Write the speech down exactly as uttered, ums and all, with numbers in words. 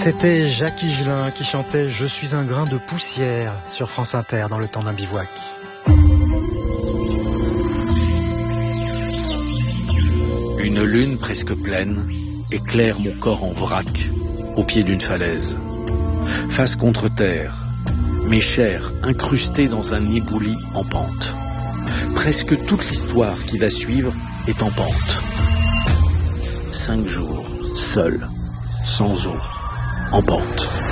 C'était Jacques Higelin qui chantait « Je suis un grain de poussière » sur France Inter dans le temps d'un bivouac. Une lune presque pleine éclaire mon corps en vrac au pied d'une falaise. Face contre terre, mes chairs incrustées dans un ébouli en pente. Presque toute l'histoire qui va suivre est en pente. Cinq jours, seul, sans eau, en pente.